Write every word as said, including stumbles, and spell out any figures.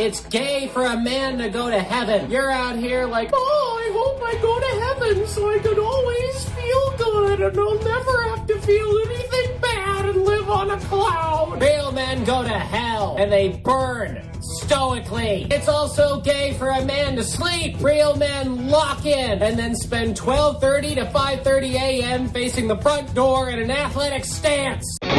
It's gay for a man to go to heaven. You're out here like, oh, I hope I go to heaven so I can always feel good and I'll never have to feel anything bad and live on a cloud. Real men go to hell and they burn stoically. It's also gay for a man to sleep. Real men lock in and then spend twelve thirty to five thirty a m facing the front door in an athletic stance.